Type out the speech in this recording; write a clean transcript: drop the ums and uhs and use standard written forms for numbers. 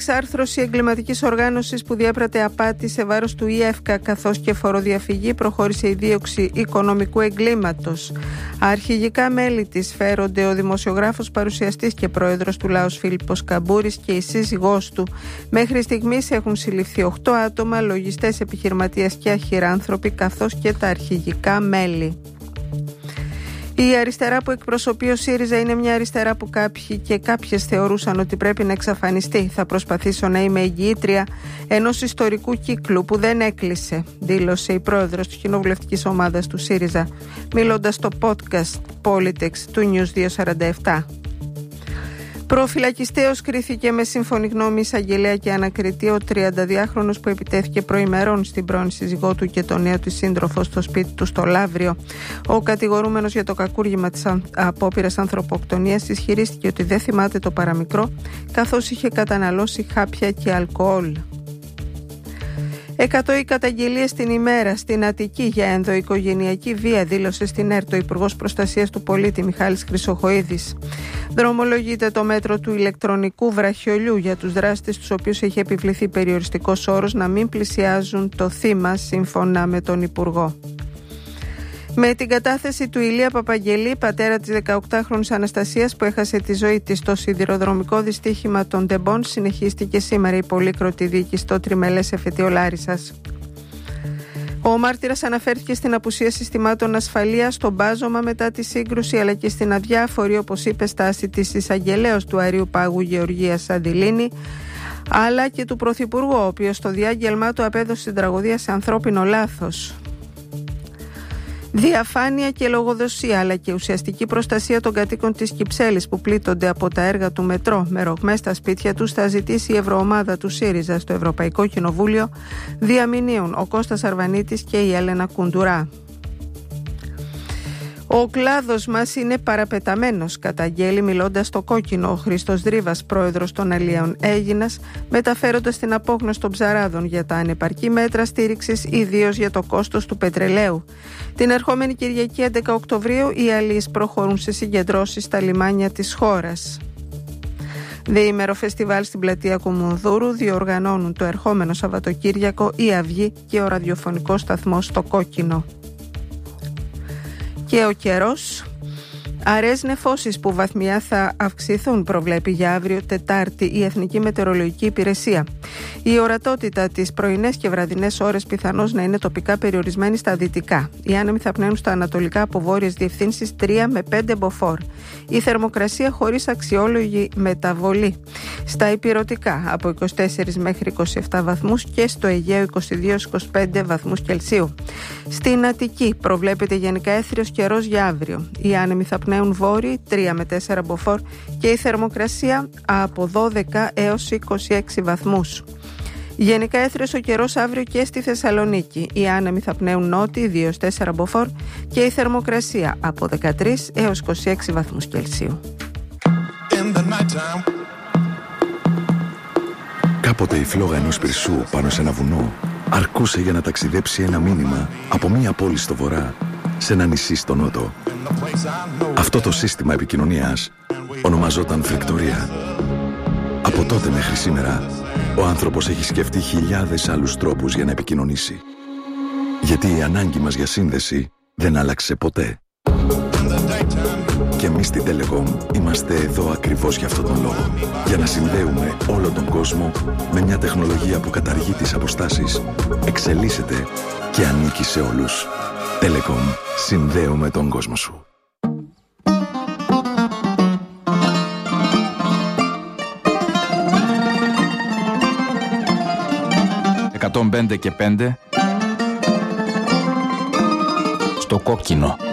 εξάρθρωση εγκληματικής οργάνωσης που διέπρατε απάτη σε βάρος του ΙΕΦΚΑ καθώς και φοροδιαφυγή, προχώρησε η δίωξη οικονομικού εγκλήματος. Αρχηγικά μέλη της φέρονται ο δημοσιογράφος, παρουσιαστής και πρόεδρος του Λάος Φίλιππος Καμπούρης και η σύζυγός του. Μέχρι στιγμής έχουν συλληφθεί 8 άτομα, λογιστές, επιχειρηματίες και αχυράνθρωποι, καθώς και τα αρχηγικά μέλη. Η αριστερά που εκπροσωπεί ο ΣΥΡΙΖΑ είναι μια αριστερά που κάποιοι και κάποιες θεωρούσαν ότι πρέπει να εξαφανιστεί. Θα προσπαθήσω να είμαι εγγυήτρια ενός ιστορικού κύκλου που δεν έκλεισε, δήλωσε η πρόεδρος της κοινοβουλευτικής ομάδας του ΣΥΡΙΖΑ, μιλώντας στο podcast Politics του News 247. Προφυλακιστέως κρίθηκε με σύμφωνη γνώμη εισαγγελέα και ανακριτή ο 32χρονος που επιτέθηκε προημερών στην πρώην σύζυγό του και τον νέο της σύντροφο στο σπίτι του στο Λαύριο. Ο κατηγορούμενος για το κακούργημα της απόπειρας ανθρωποκτονίας ισχυρίστηκε ότι δεν θυμάται το παραμικρό, καθώς είχε καταναλώσει χάπια και αλκοόλ. 100 οι καταγγελίες την ημέρα στην Αττική για ενδοοικογενειακή βία, δήλωσε στην ΕΡΤ ο Υπουργός Προστασίας του Πολίτη Μιχάλης Χρυσοχοΐδης. Δρομολογείται το μέτρο του ηλεκτρονικού βραχιολιού για τους δράστες, τους οποίους έχει επιβληθεί περιοριστικός όρος να μην πλησιάζουν το θύμα, σύμφωνα με τον Υπουργό. Με την κατάθεση του Ηλία Παπαγγελή, πατέρα της 18χρονης Αναστασίας που έχασε τη ζωή της στο σιδηροδρομικό δυστύχημα των Ντεμπών, συνεχίστηκε σήμερα η πολύκροτη δίκη στο τριμελές εφετείο Λάρισσας. Ο μάρτυρας αναφέρθηκε στην απουσία συστημάτων ασφαλείας, στο μπάζωμα μετά τη σύγκρουση, αλλά και στην αδιάφορη, όπως είπε, στάση της εισαγγελέως του Αερίου Πάγου Γεωργίας Σαντιλίνη, αλλά και του Πρωθυπουργού, ο οποίος στο διάγγελμά του απέδωσε την τραγωδία σε ανθρώπινο λάθος. Διαφάνεια και λογοδοσία, αλλά και ουσιαστική προστασία των κατοίκων της Κυψέλης που πλήττονται από τα έργα του μετρό με ρογμές στα σπίτια τους, θα ζητήσει η Ευρωομάδα του ΣΥΡΙΖΑ στο Ευρωπαϊκό Κοινοβούλιο. Διαμηνύουν ο Κώστας Αρβανίτης και η Έλενα Κουντουρά. Ο κλάδος μας είναι παραπεταμένος, καταγγέλει μιλώντας στο Κόκκινο ο Χρήστος Δρίβας, πρόεδρος των Αλλιέων Αίγινας, μεταφέροντας την απόγνωση των ψαράδων για τα ανεπαρκή μέτρα στήριξης, ιδίως για το κόστος του πετρελαίου. Την ερχόμενη Κυριακή 11 Οκτωβρίου οι αλλιείς προχωρούν σε συγκεντρώσεις στα λιμάνια της χώρας. Διήμερο φεστιβάλ στην πλατεία Κουμουνδούρου διοργανώνουν το ερχόμενο Σαββατοκύριακο η Αυγή και ο ραδιοφωνικός σταθμός στο Κόκκινο. Και ο καιρός. Αραιές νεφώσεις που βαθμιά θα αυξηθούν, προβλέπει για αύριο Τετάρτη η Εθνική Μετεωρολογική Υπηρεσία. Η ορατότητα τις πρωινές και βραδινές ώρες πιθανώς να είναι τοπικά περιορισμένη στα δυτικά. Οι άνεμοι θα πνέουν στα ανατολικά από βόρειες διευθύνσεις 3 με 5 μποφόρ. Η θερμοκρασία χωρίς αξιόλογη μεταβολή. Στα ηπειρωτικά από 24 μέχρι 27 βαθμούς και στο Αιγαίο 22-25 βαθμούς Κελσίου. Στην Αττική προβλέπεται γενικά έθριος καιρός για αύριο. Οι άνεμοι θα πνέουν βόρειοι 3 με 4 μποφόρ και η θερμοκρασία από 12 έως 26 βαθμούς. Γενικά έθριος ο καιρός αύριο και στη Θεσσαλονίκη. Οι άνεμοι θα πνέουν νότιοι 2-4 μποφόρ και η θερμοκρασία από 13 έως 26 βαθμούς Κελσίου. Κάποτε η φλόγα ενός πυρσού πάνω σε ένα βουνό αρκούσε για να ταξιδέψει ένα μήνυμα από μία πόλη στο βορρά σε ένα νησί στο νότο. Αυτό το σύστημα επικοινωνίας ονομαζόταν φρικτορία. Από τότε μέχρι σήμερα, ο άνθρωπος έχει σκεφτεί χιλιάδες άλλους τρόπους για να επικοινωνήσει. Γιατί η ανάγκη μας για σύνδεση δεν άλλαξε ποτέ. Και εμείς στην Telecom είμαστε εδώ ακριβώς για αυτόν τον λόγο. Για να συνδέουμε όλο τον κόσμο με μια τεχνολογία που καταργεί τις αποστάσεις, εξελίσσεται και ανήκει σε όλους. Telecom. Συνδέουμε τον κόσμο σου. 105 και 5 στο Κόκκινο.